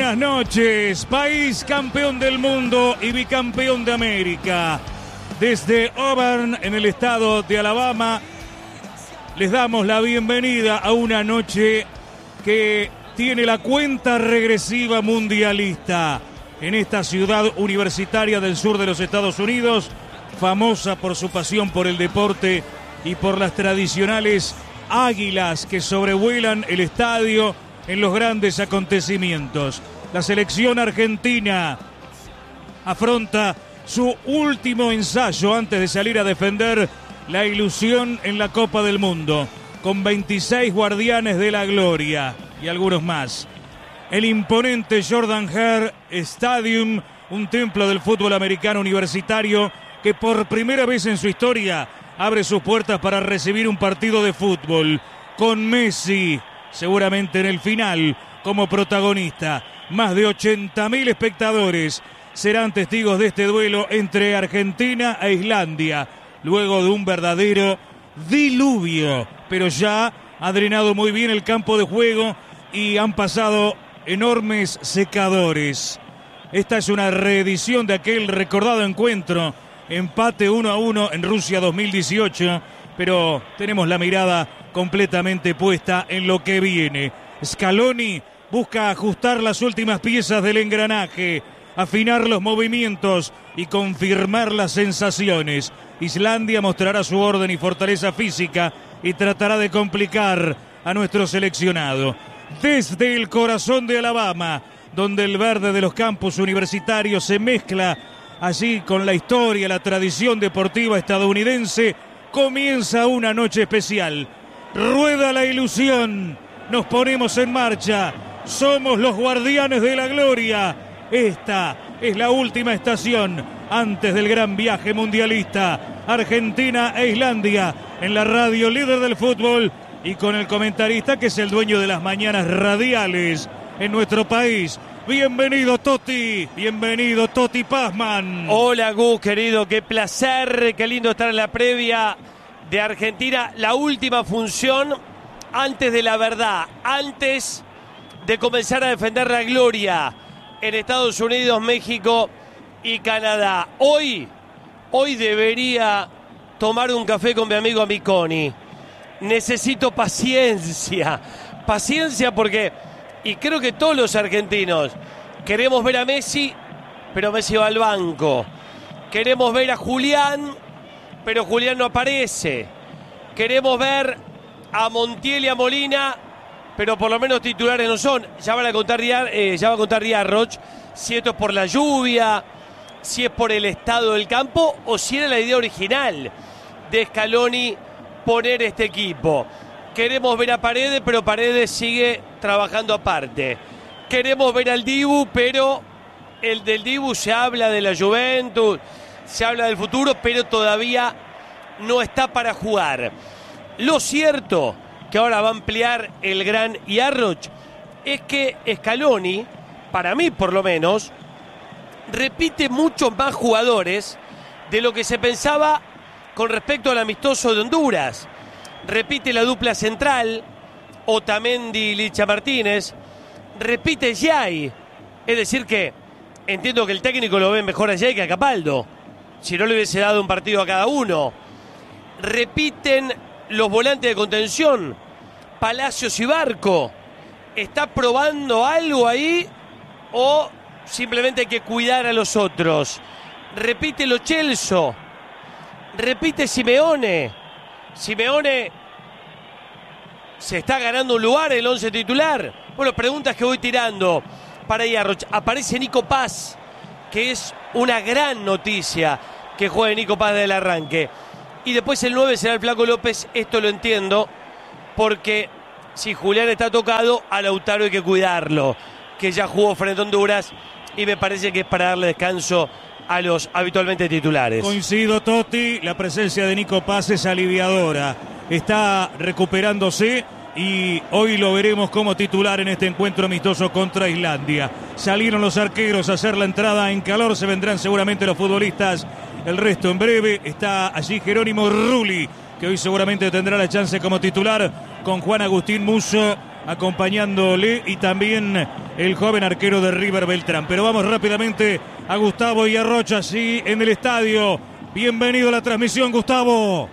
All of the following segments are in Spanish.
buenas noches, país campeón del mundo y bicampeón de América. Desde Auburn, en el estado de Alabama, les damos la bienvenida a una noche que tiene la cuenta regresiva mundialista en esta ciudad universitaria del sur de los Estados Unidos, famosa por su pasión por el deporte y por las tradicionales águilas que sobrevuelan el estadio en los grandes acontecimientos. La selección argentina afronta su último ensayo antes de salir a defender la ilusión en la Copa del Mundo, con 26 guardianes de la gloria y algunos más. El imponente Jordan Hare Stadium, un templo del fútbol americano universitario que por primera vez en su historia abre sus puertas para recibir un partido de fútbol, con Messi seguramente en el final como protagonista. Más de 80.000 espectadores serán testigos de este duelo entre Argentina e Islandia, luego de un verdadero diluvio, pero ya ha drenado muy bien el campo de juego y han pasado enormes secadores. Esta es una reedición de aquel recordado encuentro, empate 1-1 en Rusia 2018, pero tenemos la mirada completamente puesta en lo que viene. Scaloni busca ajustar las últimas piezas del engranaje, afinar los movimientos y confirmar las sensaciones. Islandia mostrará su orden y fortaleza física y tratará de complicar a nuestro seleccionado. Desde el corazón de Alabama, donde el verde de los campus universitarios se mezcla allí con la historia, la tradición deportiva estadounidense, comienza una noche especial. Rueda la ilusión, nos ponemos en marcha, somos los guardianes de la gloria. Esta es la última estación antes del gran viaje mundialista. Argentina e Islandia en la radio líder del fútbol y con el comentarista que es el dueño de las mañanas radiales en nuestro país. Bienvenido Toti Pazman. Hola Gus, querido, qué placer, qué lindo estar en la previa de Argentina. La última función antes de la verdad, antes de comenzar a defender la gloria en Estados Unidos, México y Canadá. Hoy debería tomar un café con mi amigo Miconi. Necesito paciencia porque, y creo que todos los argentinos, queremos ver a Messi, pero Messi va al banco. Queremos ver a Julián, pero Julián no aparece. Queremos ver a Montiel y a Molina, pero por lo menos titulares no son. Ya va a contar Riarroch si esto es por la lluvia, si es por el estado del campo o si era la idea original de Scaloni poner este equipo. Queremos ver a Paredes, pero Paredes sigue trabajando aparte. Queremos ver al Dibu, pero el del Dibu se habla de la Juventus, se habla del futuro, pero todavía no está para jugar. Lo cierto, que ahora va a ampliar el gran Riarroch, es que Scaloni, para mí por lo menos, repite muchos más jugadores de lo que se pensaba con respecto al amistoso de Honduras. Repite la dupla central, Otamendi y Licha Martínez. Repite Yay. Es decir que entiendo que el técnico lo ve mejor a Yay que a Capaldo, si no le hubiese dado un partido a cada uno. Repiten los volantes de contención, Palacios y Barco. ¿Está probando algo ahí o simplemente hay que cuidar a los otros? Repite Lo Celso. Repite Simeone. Simeone se está ganando un lugar en el 11 titular. Bueno, preguntas que voy tirando para Riarroch. Aparece Nico Paz, que es una gran noticia que juegue Nico Paz del arranque. Y después el 9 será el Flaco López. Esto lo entiendo, porque si Julián está tocado, a Lautaro hay que cuidarlo, que ya jugó frente a Honduras y me parece que es para darle descanso a los habitualmente titulares. Coincido, Totti, la presencia de Nico Paz es aliviadora. Está recuperándose y hoy lo veremos como titular en este encuentro amistoso contra Islandia. Salieron los arqueros a hacer la entrada en calor, se vendrán seguramente los futbolistas, el resto en breve. Está allí Jerónimo Rulli, que hoy seguramente tendrá la chance como titular, con Juan Agustín Musso acompañándole, y también el joven arquero de River, Beltrán. Pero vamos rápidamente a Gustavo y a Rocha, sí, en el estadio. Bienvenido a la transmisión, Gustavo.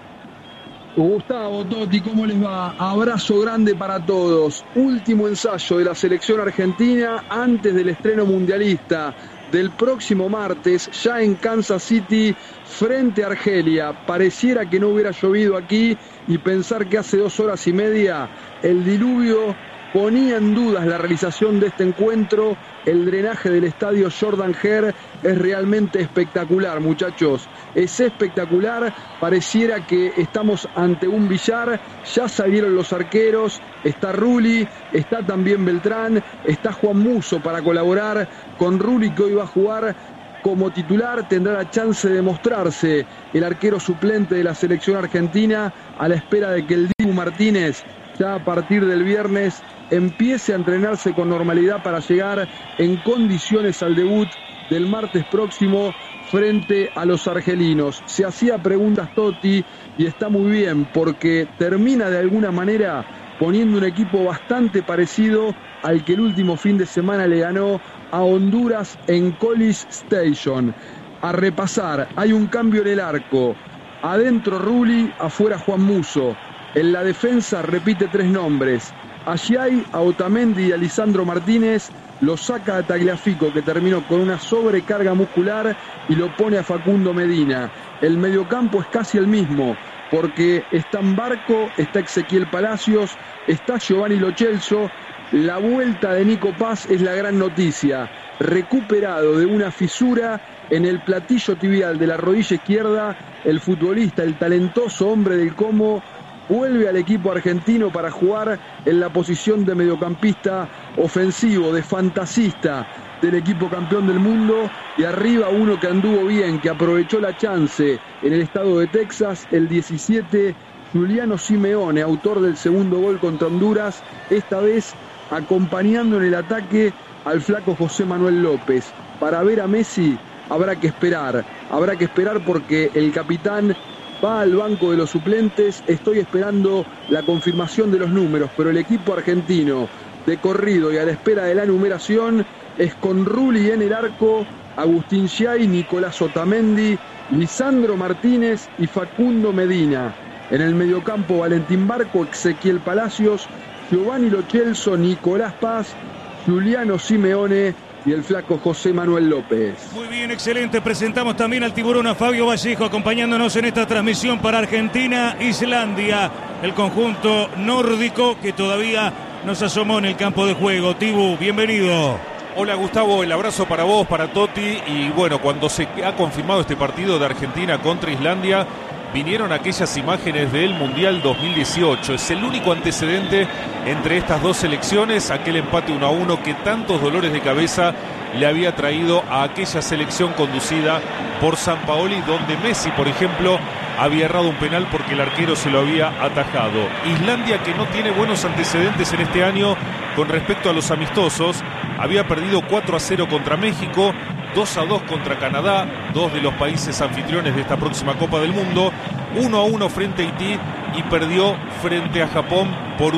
Gustavo, Totti, ¿cómo les va? Abrazo grande para todos. Último ensayo de la selección argentina antes del estreno mundialista del próximo martes, ya en Kansas City, frente a Argelia. Pareciera que no hubiera llovido aquí, y pensar que hace 2 horas y media el diluvio ponía en dudas la realización de este encuentro. El drenaje del estadio Jordan Hare es realmente espectacular, muchachos. Es espectacular, pareciera que estamos ante un billar. Ya salieron los arqueros, está Rulli, está también Beltrán, está Juan Musso para colaborar con Rulli, que hoy va a jugar como titular. Tendrá la chance de mostrarse el arquero suplente de la selección argentina, a la espera de que el Dibu Martínez ya a partir del viernes empiece a entrenarse con normalidad para llegar en condiciones al debut del martes próximo frente a los argelinos. Se hacía preguntas Totti, y está muy bien, porque termina de alguna manera poniendo un equipo bastante parecido al que el último fin de semana le ganó a Honduras en College Station. A repasar, hay un cambio en el arco. Adentro Rulli, afuera Juan Musso. En la defensa repite 3 nombres. Agiay, a Otamendi y a Lisandro Martínez. Lo saca a Tagliafico, que terminó con una sobrecarga muscular, y lo pone a Facundo Medina. El mediocampo es casi el mismo, porque está en Barco, está Ezequiel Palacios, está Giovanni Lo Celso. La vuelta de Nico Paz es la gran noticia. Recuperado de una fisura en el platillo tibial de la rodilla izquierda, el futbolista, el talentoso hombre del Como, vuelve al equipo argentino para jugar en la posición de mediocampista ofensivo, de fantasista del equipo campeón del mundo. Y arriba uno que anduvo bien, que aprovechó la chance en el estado de Texas, el 17, Giuliano Simeone, autor del segundo gol contra Honduras, esta vez acompañando en el ataque al flaco José Manuel López. Para ver a Messi habrá que esperar porque el capitán va al banco de los suplentes. Estoy esperando la confirmación de los números, pero el equipo argentino de corrido y a la espera de la numeración es con Rulli en el arco, Agustín Giay, Nicolás Otamendi, Lisandro Martínez y Facundo Medina. En el mediocampo Valentín Barco, Ezequiel Palacios, Giovanni Lo Celso, Nicolás Paz, Giuliano Simeone y el flaco José Manuel López. Muy bien, excelente. Presentamos también al tiburón, a Fabio Vallejo, acompañándonos en esta transmisión para Argentina-Islandia, el conjunto nórdico que todavía nos asomó en el campo de juego. Tibu, bienvenido. Hola Gustavo, el abrazo para vos, para Totti. Y bueno, cuando se ha confirmado este partido de Argentina contra Islandia, vinieron aquellas imágenes del Mundial 2018. Es el único antecedente entre estas dos selecciones, aquel empate 1-1 que tantos dolores de cabeza le había traído a aquella selección conducida por Sampaoli, donde Messi, por ejemplo, había errado un penal porque el arquero se lo había atajado. Islandia, que no tiene buenos antecedentes en este año con respecto a los amistosos, había perdido 4-0 contra México, 2-2 contra Canadá, 2 de los países anfitriones de esta próxima Copa del Mundo, 1-1 frente a Haití y perdió frente a Japón por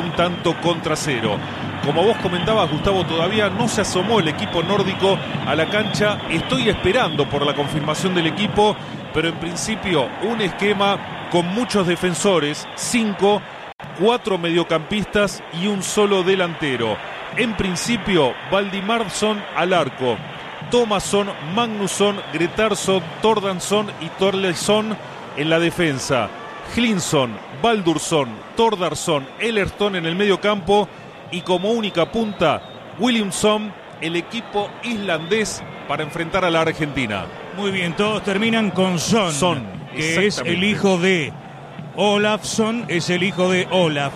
1-0. Como vos comentabas, Gustavo, todavía no se asomó el equipo nórdico a la cancha. Estoy esperando por la confirmación del equipo, pero en principio un esquema con muchos defensores, 5, 4 mediocampistas y un solo delantero. En principio, Valdimarsson al arco, Thomasson, Magnusson, Gretarsson, Thordarson y Thorleifsson en la defensa. Hlynsson, Baldursson, Thordarson, Ellerton en el medio campo y como única punta, Williamson, el equipo islandés para enfrentar a la Argentina. Muy bien, todos terminan con Son, que es el hijo de Olafsson, es el hijo de Olaf,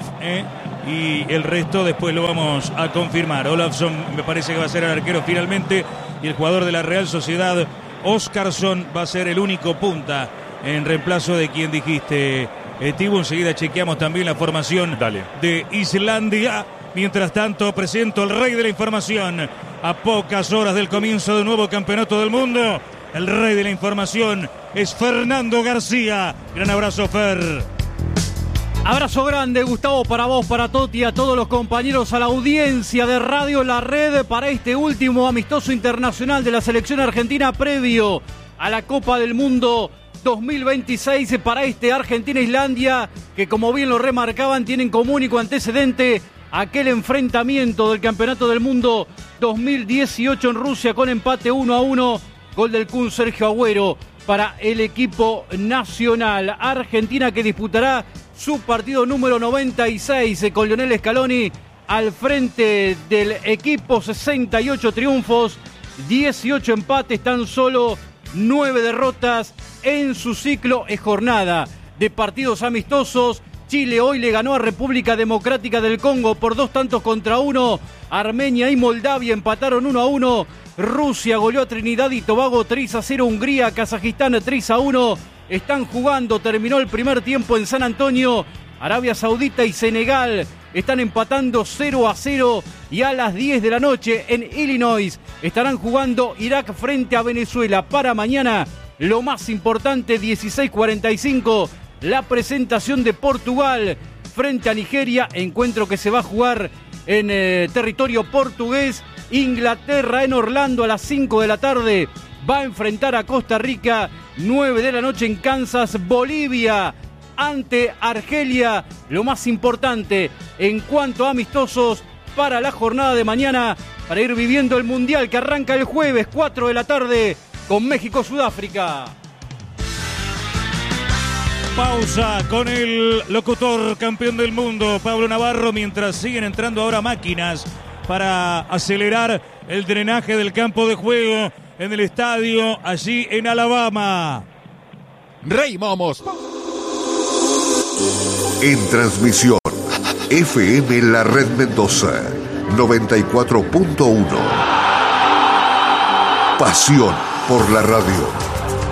y el resto después lo vamos a confirmar. Olafsson me parece que va a ser el arquero finalmente, y el jugador de la Real Sociedad, Óskarsson, va a ser el único punta en reemplazo de quien dijiste, Tibu. Enseguida chequeamos también la formación de Islandia. Mientras tanto, presento al rey de la información. A pocas horas del comienzo de un nuevo campeonato del mundo, el rey de la información es Fernando García. Gran abrazo, Fer. Abrazo grande, Gustavo, para vos, para Toti, a todos los compañeros, a la audiencia de Radio La Red para este último amistoso internacional de la selección argentina previo a la Copa del Mundo 2026 para este Argentina-Islandia, que como bien lo remarcaban, tienen como único antecedente aquel enfrentamiento del Campeonato del Mundo 2018 en Rusia con empate 1-1, gol del Kun Sergio Agüero para el equipo nacional. Argentina que disputará su partido número 96 con Lionel Scaloni al frente del equipo. 68 triunfos, 18 empates, tan solo 9 derrotas en su ciclo. Es jornada de partidos amistosos. Chile hoy le ganó a República Democrática del Congo por 2-1. Armenia y Moldavia empataron 1-1. Rusia goleó a Trinidad y Tobago 3-0. Hungría, Kazajistán 3-1. Están jugando, terminó el primer tiempo en San Antonio. Arabia Saudita y Senegal están empatando 0-0. Y a las 10 de la noche en Illinois estarán jugando Irak frente a Venezuela. Para mañana, lo más importante, 16:45, la presentación de Portugal frente a Nigeria. Encuentro que se va a jugar en territorio portugués. Inglaterra en Orlando a las 5 de la tarde va a enfrentar a Costa Rica. 9 de la noche en Kansas. Bolivia ante Argelia. Lo más importante en cuanto a amistosos para la jornada de mañana, para ir viviendo el Mundial que arranca el jueves 4 de la tarde con México-Sudáfrica. Pausa con el locutor campeón del mundo, Pablo Navarro, mientras siguen entrando ahora máquinas para acelerar el drenaje del campo de juego en el estadio allí en Alabama. Rey Momos. En transmisión, FM La Red Mendoza, 94.1. Pasión por la radio.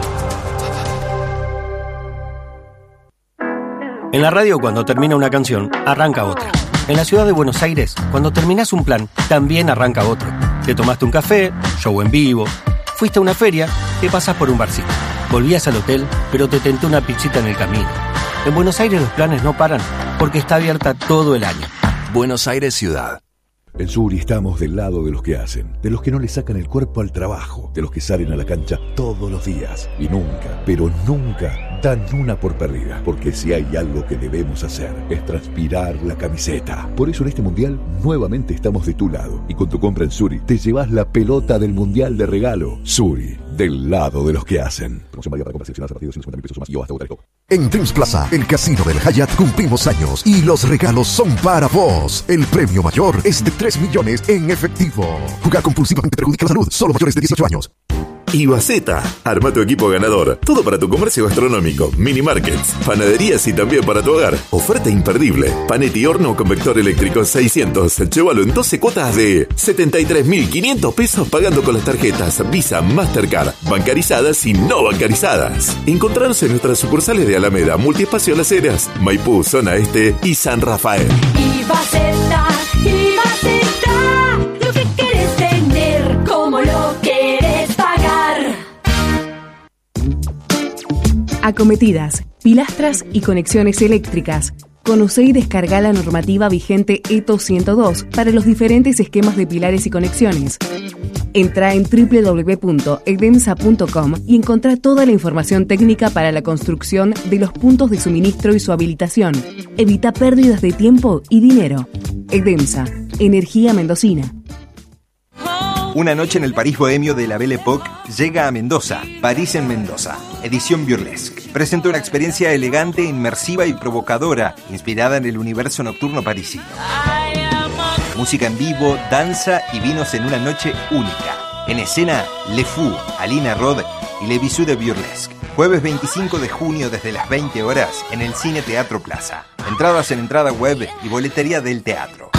En la radio, cuando termina una canción, arranca otra. En la ciudad de Buenos Aires, cuando terminás un plan, también arranca otro. Te tomaste un café, show en vivo, fuiste a una feria, te pasás por un barcito. Volvías al hotel, pero te tentó una pizzita en el camino. En Buenos Aires los planes no paran, porque está abierta todo el año. Buenos Aires Ciudad. En Suri estamos del lado de los que hacen, de los que no le sacan el cuerpo al trabajo, de los que salen a la cancha todos los días y nunca, pero nunca dan una por perdida, porque si hay algo que debemos hacer es transpirar la camiseta. Por eso en este Mundial nuevamente estamos de tu lado y con tu compra en Suri te llevas la pelota del Mundial de regalo. Suri, del lado de los que hacen. Promoción válida para compras seleccionadas a partir de 150.000 pesos o más y hasta Botareco. En Dreams Plaza, el casino del Hyatt, cumplimos años y los regalos son para vos. El premio mayor es de 3 millones en efectivo. Jugar compulsivamente perjudica la salud. Solo mayores de 18 años. Ibaceta, arma tu equipo ganador. Todo para tu comercio gastronómico, mini markets, panaderías y también para tu hogar. Oferta imperdible. Panetti horno con vector eléctrico 600. Llévalo en 12 cuotas de 73.500 pesos pagando con las tarjetas Visa, Mastercard, bancarizadas y no bancarizadas. Encontraros en nuestras sucursales de Alameda, Multiespacio Las Heras, Maipú, Zona Este y San Rafael. Ibaceta, Ibaceta, lo que querés tener, como lo querés pagar. Acometidas, pilastras y conexiones eléctricas. Conoce y descarga la normativa vigente ETO 102 para los diferentes esquemas de pilares y conexiones. Entra en www.edemsa.com y encontrá toda la información técnica para la construcción de los puntos de suministro y su habilitación. Evita pérdidas de tiempo y dinero. Edemsa, energía mendocina. Una noche en el París bohemio de la Belle Époque llega a Mendoza, París en Mendoza, edición burlesque. Presenta una experiencia elegante, inmersiva y provocadora, inspirada en el universo nocturno parisino. Música en vivo, danza y vinos en una noche única. En escena, Le Fou, Alina Rod y Le Bisou de Burlesque. Jueves 25 de junio desde las 20 horas en el Cine Teatro Plaza. Entradas en entrada web y boletería del teatro.